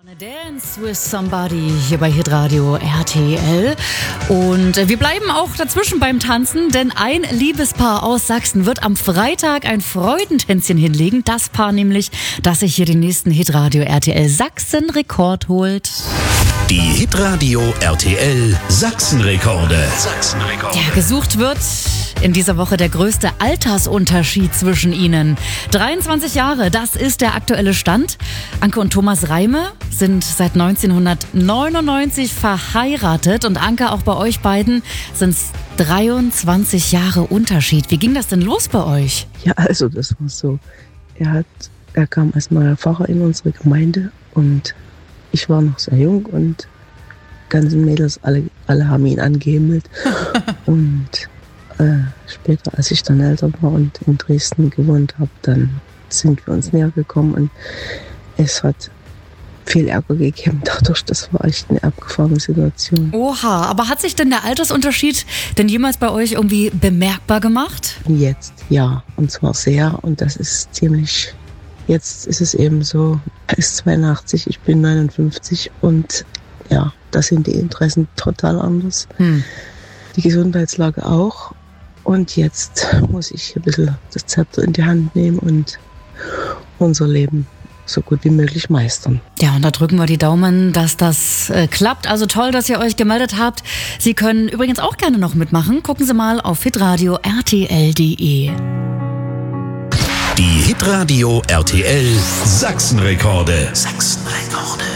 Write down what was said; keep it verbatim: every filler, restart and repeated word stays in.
Dance with Somebody hier bei Hitradio R T L. Und wir bleiben auch dazwischen beim Tanzen, denn ein Liebespaar aus Sachsen wird am Freitag ein Freudentänzchen hinlegen. Das Paar nämlich, das sich hier den nächsten Hitradio R T L Sachsen-Rekord holt. Die Hitradio R T L Sachsen-Rekorde. Sachsen-Rekorde. Ja, gesucht wird in dieser Woche der größte Altersunterschied zwischen ihnen. dreiundzwanzig Jahre, das ist der aktuelle Stand. Anke und Thomas Reime sind seit neunzehnhundertneunundneunzig verheiratet. Und Anke, auch bei euch beiden sind es dreiundzwanzig Jahre Unterschied. Wie ging das denn los bei euch? Ja, also das war so. Er, hat, er kam als neuer Pfarrer in unsere Gemeinde und ich war noch sehr jung und die ganzen Mädels, alle, alle haben ihn angehimmelt. Und äh, später, als ich dann älter war und in Dresden gewohnt habe, dann sind wir uns näher gekommen und es hat viel Ärger gegeben dadurch. Das war echt eine abgefahrene Situation. Oha, aber hat sich denn der Altersunterschied denn jemals bei euch irgendwie bemerkbar gemacht? Jetzt, ja, und zwar sehr, und das ist ziemlich. Jetzt ist es eben so, er ist zweiundachtzig, ich bin neunundfünfzig und ja, da sind die Interessen total anders. Hm. Die Gesundheitslage auch. Und jetzt muss ich ein bisschen das Zepter in die Hand nehmen und unser Leben so gut wie möglich meistern. Ja, und da drücken wir die Daumen, dass das äh, klappt. Also toll, dass ihr euch gemeldet habt. Sie können übrigens auch gerne noch mitmachen. Gucken Sie mal auf hitradio R T L punkt de. Die Hitradio R T L Sachsen-Rekorde. Sachsen-Rekorde.